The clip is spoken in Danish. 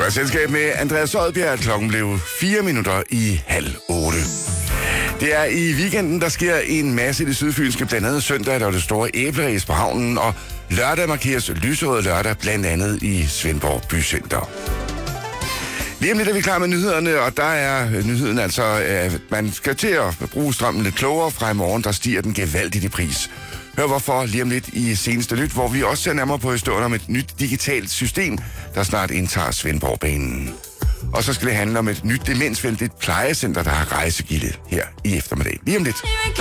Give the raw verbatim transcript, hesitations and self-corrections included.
gør selskab med Andreas Oddbjerg. Klokken blev fire minutter i halv otte. Det er i weekenden, der sker en masse i det sydfynske. Blandt andet søndag, der er det store æbleræs på havnen, og lørdag markeres lyserød lørdag, blandt andet i Svendborg Bycenter. Lige om lidt er vi klar med nyhederne, og der er nyheden altså, at man skal til at bruge strømmen lidt klogere. Fra i morgen, der stiger den gevaldigt i pris. Hør hvorfor lige om lidt i seneste nyt, hvor vi også ser nærmere på historien om et nyt digitalt system, der snart indtager Svendborgbanen. Og så skal det handle om et nyt demensvenligt plejecenter, der har rejsegilde her i eftermiddag. Lige om lidt.